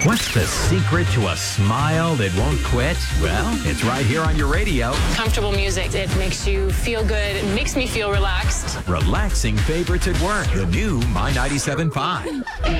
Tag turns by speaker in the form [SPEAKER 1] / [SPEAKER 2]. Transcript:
[SPEAKER 1] What's the secret to a smile that won't quit? Well, it's right here on your radio.
[SPEAKER 2] Comfortable music. It makes you feel good. It makes me feel relaxed.
[SPEAKER 1] Relaxing favorites at work. The new My 97.5.